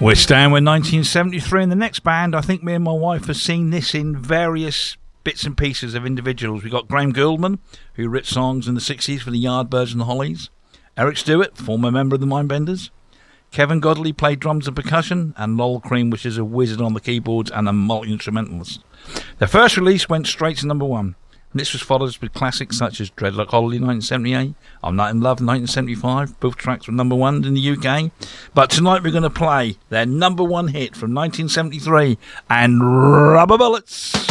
We're staying with 1973, and the next band, I think me and my wife have seen this in various bits and pieces of individuals. We've got Graham Gouldman, who wrote songs in the 60s for the Yardbirds and the Hollies. Eric Stewart, former member of the Mindbenders. Kevin Godley played drums and percussion, and Lol Cream, which is a wizard on the keyboards and a multi-instrumentalist. Their first release went straight to number one. And this was followed with classics such as Dreadlock Holiday 1978, I'm Not in Love 1975, both tracks were number one in the UK. But tonight we're going to play their number one hit from 1973, and Rubber Bullets.